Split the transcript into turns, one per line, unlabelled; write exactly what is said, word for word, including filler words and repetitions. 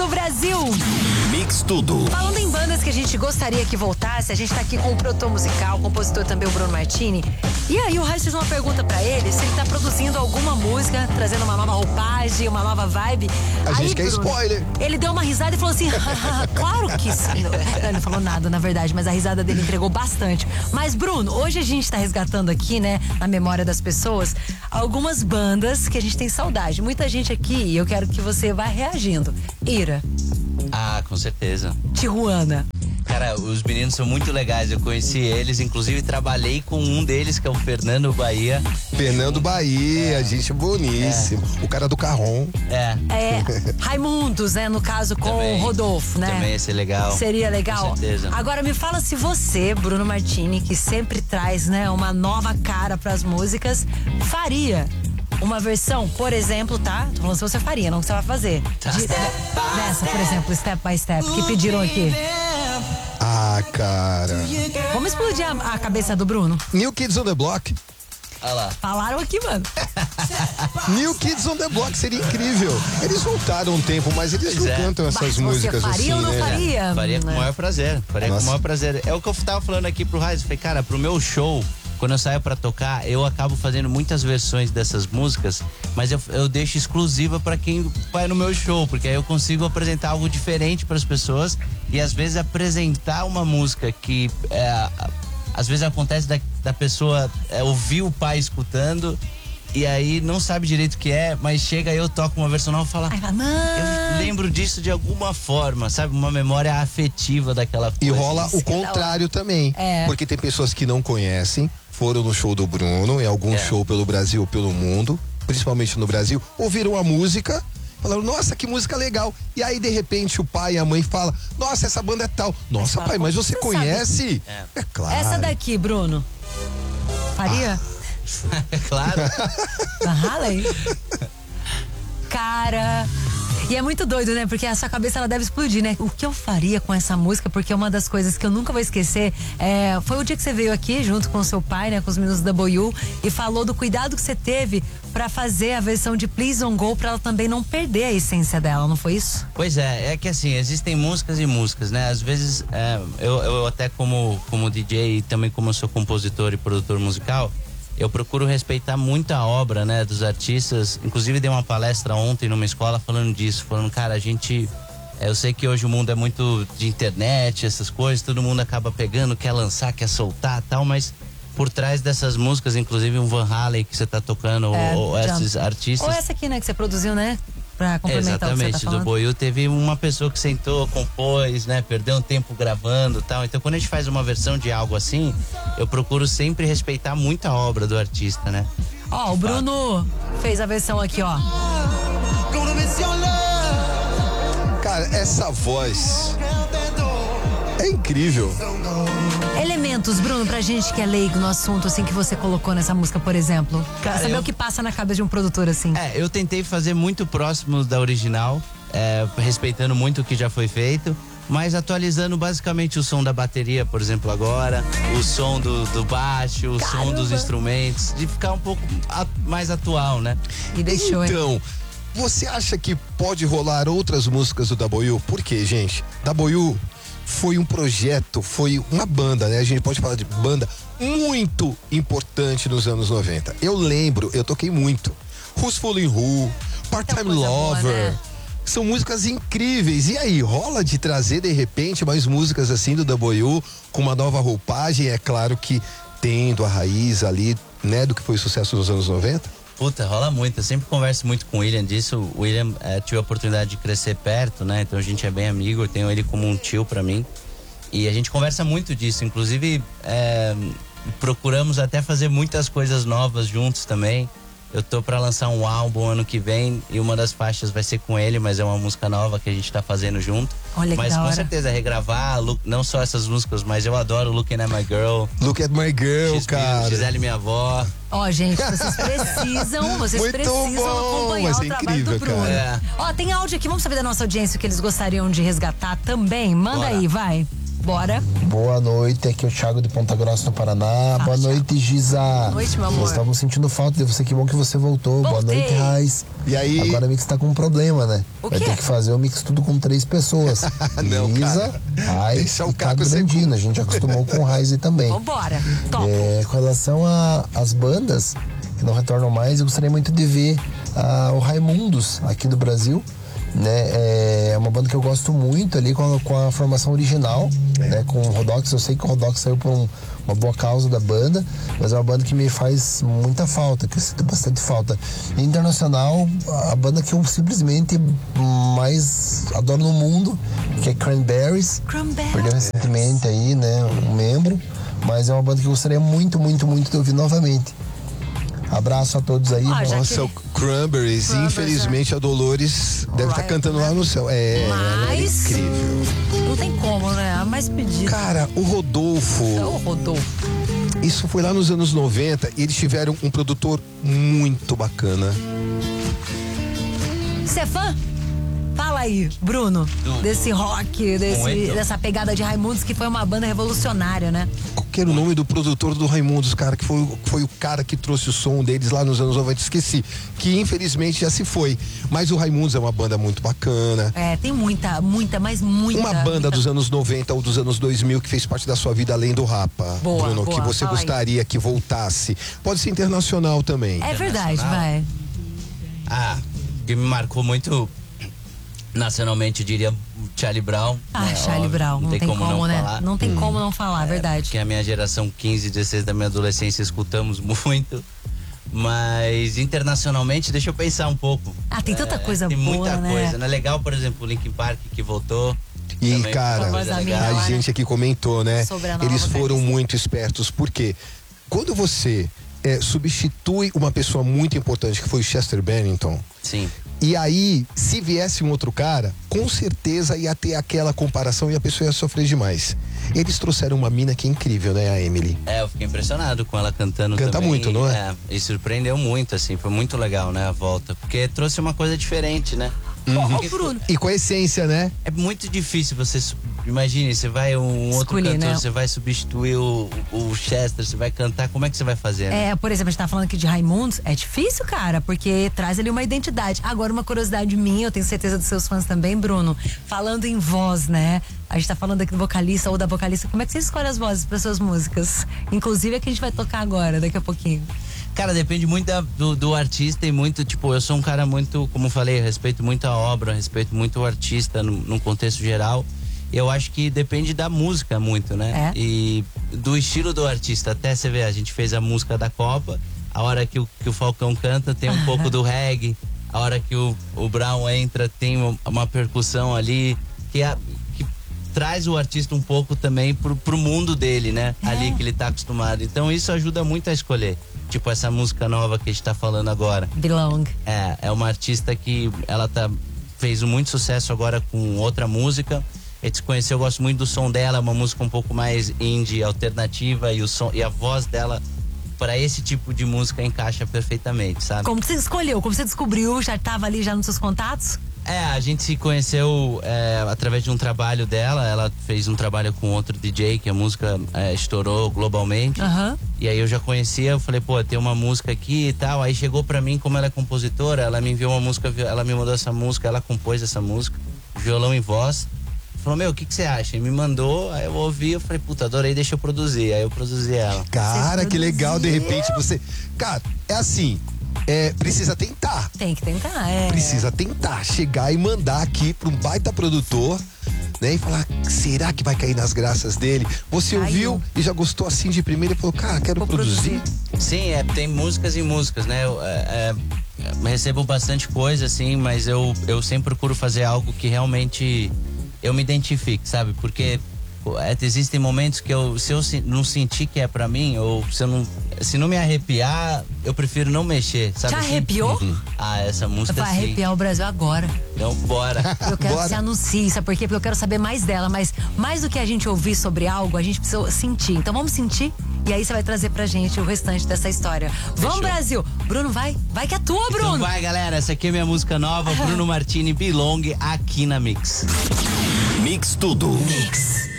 do Brasil.
Mix Tudo.
Falando em bandas que a gente gostaria que voltasse, a gente tá aqui com o produtor musical, compositor também, o Bruno Martini. E aí o Raíssa fez uma pergunta pra ele, se ele tá produzindo alguma música, trazendo uma nova roupagem, uma nova vibe.
A
aí,
gente quer
Bruno,
spoiler.
Ele deu uma risada e falou assim, claro que sim. Não, ele não falou nada, na verdade, mas a risada dele entregou bastante. Mas, Bruno, hoje a gente tá resgatando aqui, né, na memória das pessoas, algumas bandas que a gente tem saudade. Muita gente aqui, e eu quero que você vá reagindo. Ira.
Ah, com certeza.
Tijuana.
Cara, os meninos são muito legais, eu conheci eles, inclusive trabalhei com um deles, que é o Fernando Bahia.
Fernando Bahia,
É.
gente boníssimo. É. O cara do Carrom.
É.
É, Raimundos, né, no caso com
Também,
o Rodolfo, né?
Também ia ser legal.
Seria legal.
Com certeza.
Agora me fala se você, Bruno Martini, que sempre traz, né, uma nova cara pras músicas, faria uma versão, por exemplo, tá? Tô falando se você faria, não que você vai fazer.
Tá.
De, dessa, por exemplo, Step by Step, que pediram aqui.
Ah, cara.
Vamos explodir a, a cabeça do Bruno?
New Kids on the Block.
Olha lá.
Falaram aqui, mano.
New Kids on the Block seria incrível. Eles voltaram um tempo, mas eles
Pois
não
é.
cantam essas
Mas
músicas
você faria
assim,
ou não
né?
faria?
Faria com o maior prazer. Faria
Nossa.
com o maior prazer. É o que eu tava falando aqui pro Raiz. Falei, cara, pro meu show, quando eu saio pra tocar, eu acabo fazendo muitas versões dessas músicas, mas eu, eu deixo exclusiva pra quem vai no meu show, porque aí eu consigo apresentar algo diferente pras pessoas e às vezes apresentar uma música que é, às vezes acontece da, da pessoa é, ouvir o pai escutando e aí não sabe direito o que é, mas chega aí eu toco uma versão nova e fala,
Ai, fala,
eu lembro disso de alguma forma, sabe? Uma memória afetiva daquela coisa.
E rola
Isso
o
que é da
contrário também.
É.
Porque tem pessoas que não conhecem, foram no show do Bruno, em algum
É.
show pelo Brasil ou pelo mundo, principalmente no Brasil, ouviram a música, falaram, nossa, que música legal. E aí, de repente, o pai e a mãe falam, nossa, essa banda é tal. Nossa,
fala,
pai, mas
como
você
você
conhece?
É.
É claro.
Essa daqui, Bruno. Faria?
Claro.
Da Halley? Cara. E é muito doido, né? Porque a sua cabeça ela deve explodir, né? O que eu faria com essa música? Porque uma das coisas que eu nunca vou esquecer é, foi o dia que você veio aqui junto com o seu pai, né? Com os meninos da W e falou do cuidado que você teve pra fazer a versão de Please Don't Go pra ela também não perder a essência dela, não foi isso?
Pois é, é que assim, existem músicas e músicas, né? Às vezes, é, eu, eu até como, como D J e também como eu sou compositor e produtor musical, eu procuro respeitar muito a obra, né, dos artistas. Inclusive dei uma palestra ontem numa escola falando disso, falando, cara, a gente, é, eu sei que hoje o mundo é muito de internet, essas coisas, todo mundo acaba pegando, quer lançar, quer soltar, tal, mas por trás dessas músicas, inclusive um Van Halen que você tá tocando,
É,
ou, ou
Jump.
esses artistas.
Ou essa aqui, né, que você produziu, né? Pra complementar o que
Exatamente,
você tá
do
falando.
Boiú teve uma pessoa que sentou, compôs, né, perdeu um tempo gravando e tal. Então quando a gente faz uma versão de algo assim, eu procuro sempre respeitar muito a obra do artista, né?
Ó, o Bruno fez a versão aqui, ó.
Cara, essa voz é incrível.
Elementos, Bruno, pra gente que é leigo no assunto, assim, que você colocou nessa música, por exemplo. Pra
Cara,
saber
eu-
o que passa na cabeça de um produtor, assim.
É, eu tentei fazer muito próximo da original, é, respeitando muito o que já foi feito, mas atualizando basicamente o som da bateria, por exemplo, agora, o som do, do baixo, o som dos instrumentos, de ficar um pouco a- mais atual, né?
E deixou, hein?
Então, você acha que pode rolar outras músicas do W? Por quê, gente? W foi um projeto, foi uma banda, né? A gente pode falar de banda muito importante nos anos noventa. Eu lembro, eu toquei muito. Who's Fooling Who, Part-Time
coisa boa,
Lover.
né?
São músicas incríveis. E aí, rola de trazer de repente mais músicas assim do W com uma nova roupagem? É claro que tendo a raiz ali, né, do que foi o sucesso nos anos noventa?
Puta, rola muito. Eu sempre converso muito com o William disso. O William é, tive a oportunidade de crescer perto, né? Então a gente é bem amigo. Eu tenho ele como um tio pra mim. E a gente conversa muito disso. Inclusive, é, procuramos até fazer muitas coisas novas juntos também. Eu tô pra lançar um álbum ano que vem e uma das faixas vai ser com ele, mas é uma música nova que a gente tá fazendo junto.
Olha que
mas
da
com
hora.
certeza regravar, look, não só essas músicas, mas eu adoro Looking at My Girl.
Look at My Girl,
X-
cara.
Gisele, minha avó.
Ó, gente, vocês precisam, vocês
Muito
precisam
bom,
acompanhar
vai
o
ser
trabalho
incrível,
do Bruno.
cara.
É.
Ó, tem áudio aqui, vamos saber da nossa audiência o que eles gostariam de resgatar também? Manda
Bora.
aí, vai. Bora.
Boa noite, aqui é o Thiago de Ponta Grossa, no Paraná.
Fala,
Boa
Thiago.
noite, Giza.
Boa noite, meu amor.
Nós estávamos sentindo falta de você, que bom que você voltou.
Voltei.
Boa noite, Raiz.
E aí?
Agora o Mix tá com um problema, né?
O
Vai
quê?
ter que fazer o Mix tudo com três pessoas.
Não,
Giza,
cara.
Raiz
Esse é o
e
Caco
Caco
sem
Grandino. A gente acostumou com o Raiz também.
Vambora. Top.
É, com relação às bandas que não retornam mais, eu gostaria muito de ver ah, o Raimundos aqui do Brasil. Né? É uma banda que eu gosto muito ali com a, com a formação original, né? Com o Rodox. Eu sei que o Rodox saiu por um, uma boa causa da banda, mas é uma banda que me faz muita falta, que eu sinto bastante falta. E internacional, a banda que eu simplesmente mais adoro no mundo, que é Cranberries.
Cranberries.
Perdeu recentemente aí, né? Um membro, mas é uma banda que eu gostaria muito, muito, muito de ouvir novamente. Abraço a todos aí.
Ah, já
Nossa,
que-
o Cranberries,
Cranberries,
infelizmente a Dolores deve estar
Right.
cantando lá no céu. É, ela é
Mas-
incrível.
Não tem como, né? A mais pedida.
Cara, o Rodolfo,
Ô, Rodolfo.
isso foi lá nos anos noventa e eles tiveram um produtor muito bacana.
Você é fã? Fala aí, Bruno,
Do-
desse rock, desse,
Muito.
dessa pegada de Raimundos, que foi uma banda revolucionária, né?
Qual que era o nome do produtor do Raimundos, cara, que foi, o- foi o cara que trouxe o som deles lá nos anos noventa, esqueci, que infelizmente já se foi. Mas o Raimundos é uma banda muito bacana.
É, tem muita, muita, mas muita.
Uma banda
muita...
dos anos noventa ou dos anos dois mil que fez parte da sua vida além do Rapa,
Boa,
Bruno,
boa,
que você
fala aí.
gostaria que voltasse. Pode ser internacional também.
É verdade,
Internacional.
vai.
Ah, que me marcou muito nacionalmente, eu diria Charlie Brown.
Ah,
né?
Charlie
Óbvio,
Brown, não tem como,
não
né?
falar.
Não tem como não falar, é verdade.
Que a minha geração quinze, dezesseis da minha adolescência escutamos muito. Mas internacionalmente, deixa eu pensar um pouco.
Ah, tem tanta coisa
tem
boa,
muita
né?
coisa, né? Legal, por exemplo, o Linkin Park que voltou.
E,
Também foi
cara,
uma coisa
Famosa
legal.
mina
a
lá, né?
gente aqui comentou, né?
Sobre a nova
Eles foram
vocalista.
muito espertos, porque quando você é, substitui uma pessoa muito importante, que foi o Chester Bennington,
Sim.
e aí, se viesse um outro cara, com certeza ia ter aquela comparação e a pessoa ia sofrer demais. Eles trouxeram uma mina que é incrível, né, a Emily?
É, eu fiquei impressionado com ela cantando
Canta
também.
muito, não é?
É, e surpreendeu muito, assim, foi muito legal, né, a volta. Porque trouxe uma coisa diferente, né?
Ô,
Porque
Bruno.
E com a essência, né?
É muito difícil você. su- Imagine, você vai um outro
Escolher,
cantor,
né?
você vai substituir o, o Chester, você vai cantar, como é que você vai fazer? Né?
É, por exemplo, a gente tá falando aqui de Raimundos, é difícil, cara, porque traz ali uma identidade. Agora, uma curiosidade minha, eu tenho certeza dos seus fãs também, Bruno, falando em voz, né? A gente tá falando aqui do vocalista ou da vocalista, como é que você escolhe as vozes para suas músicas? Inclusive a que a gente vai tocar agora, daqui a pouquinho.
Cara, depende muito da- do, do artista e muito, tipo, eu sou um cara muito, como eu falei, eu respeito muito a obra, respeito muito o artista no, no contexto geral. Eu acho que depende da música muito, né?
É.
E do estilo do artista. Até você vê, a gente fez a música da Copa, a hora que o, que o Falcão canta tem um pouco do reggae, a hora que o, o Brown entra tem uma, uma percussão ali que, a, que traz o artista um pouco também pro, pro mundo dele, né?
É.
Ali que ele tá acostumado. Então isso ajuda muito a escolher. Tipo essa música nova que a gente tá falando agora.
Belong.
É, é uma artista que ela tá, fez muito sucesso agora com outra música. A gente se conheceu, eu gosto muito do som dela, é uma música um pouco mais indie, alternativa, e, o som, e a voz dela para esse tipo de música encaixa perfeitamente, sabe?
Como que você escolheu? Como você descobriu? Já tava ali já nos seus contatos?
É, a gente se conheceu é, através de um trabalho dela. Ela fez um trabalho com outro D J, que a música é, estourou globalmente.
Aham.
E aí eu já conhecia, eu falei, pô, tem uma música aqui e tal. Aí chegou pra mim, como ela é compositora, ela me enviou uma música, ela me mandou essa música, ela compôs essa música, violão e voz. Falou, meu, o que que você acha? E me mandou, aí eu ouvi, eu falei, puta, adorei, deixa eu produzir. Aí eu produzi ela.
Cara,
Você
que legal, de
produziu.
repente você. Cara, é assim, é, precisa tentar.
Tem que tentar, é.
Precisa tentar chegar e mandar aqui para um baita produtor, né? E falar, será que vai cair nas graças dele? Você
Caiu.
ouviu e já gostou assim de primeira e falou, cara, quero
Vou
produzir.
produzir.
Sim, é, tem músicas e músicas, né? Eu, é, é, eu recebo bastante coisa, assim, mas eu, eu sempre procuro fazer algo que realmente eu me identifique, sabe? Porque pô, é, existem momentos que eu, se eu se- não sentir que é pra mim, ou se eu não, se não me arrepiar, eu prefiro não mexer, sabe?
Te
assim?
arrepiou?
Ah, essa música
Vai
sim.
arrepiar o Brasil agora.
Então, bora.
Eu quero
Bora.
que você anuncie, sabe por quê? Porque eu quero saber mais dela, mas mais do que a gente ouvir sobre algo, a gente precisa sentir. Então vamos sentir e aí você vai trazer pra gente o restante dessa história. Vamos, Brasil! Bruno, vai! Vai que é tua, Bruno!
Então vai, galera, essa aqui é minha música nova, Bruno Martini, Belong, aqui na Mix.
Mix Tudo.
Mix.